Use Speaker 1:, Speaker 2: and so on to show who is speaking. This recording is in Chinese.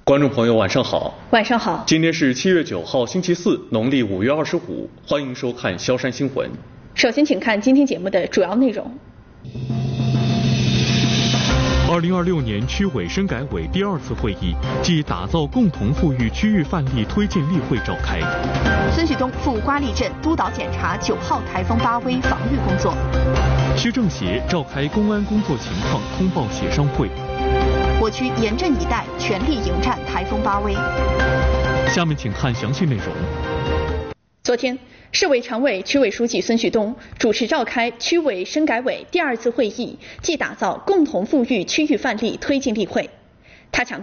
Speaker 1: 观众朋友，晚上好。
Speaker 2: 晚上好。
Speaker 1: 今天是7月9号，星期四，农历5月25，欢迎收看萧山新闻。
Speaker 2: 首先，请看今天节目的主要内容。
Speaker 3: 2026年区委深改委第2次会议暨打造共同富裕区域范例推进例会召开。
Speaker 4: 孙旭东赴瓜沥镇督导检查9号台风巴威防御工作。
Speaker 3: 市政协召开公安工作情况通报协商会。
Speaker 4: 我区严阵以待，全力迎战台风巴威。
Speaker 3: 下面请看详细内容。
Speaker 2: 昨天，市委常委、区委书记孙旭东主持召开区委深改委第2次会议暨打造共同富裕区域范例推进例会。他强调，